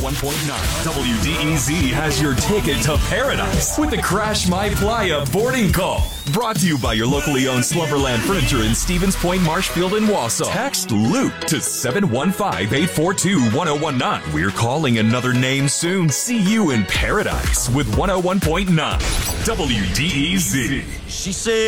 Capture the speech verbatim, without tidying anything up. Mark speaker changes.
Speaker 1: one point nine. W D E Z has your ticket to paradise with the Crash My Playa boarding call. Brought to you by your locally owned Slumberland Furniture in Stevens Point, Marshfield, and Wausau. Text Luke to seven one five, eight four two, one oh one nine. We're calling another name soon. See you in paradise with one oh one point nine W D E Z.
Speaker 2: She said